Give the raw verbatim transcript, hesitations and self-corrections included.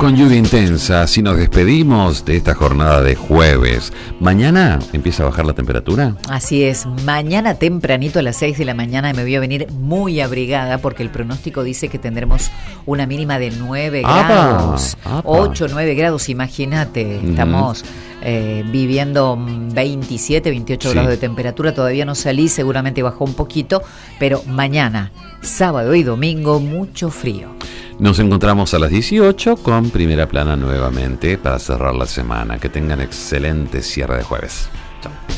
con lluvia intensa, así nos despedimos de esta jornada de jueves. ¿Mañana empieza a bajar la temperatura? Así es, mañana tempranito a las seis de la mañana me voy a venir muy abrigada porque el pronóstico dice que tendremos una mínima de nueve grados, ocho, nueve grados, imagínate, uh-huh. Estamos eh, viviendo veintisiete, veintiocho sí. grados de temperatura, todavía no salí, seguramente bajó un poquito, pero mañana, sábado y domingo, mucho frío. Nos encontramos a las dieciocho con Primera Plana nuevamente para cerrar la semana. Que tengan excelente cierre de jueves. Chao.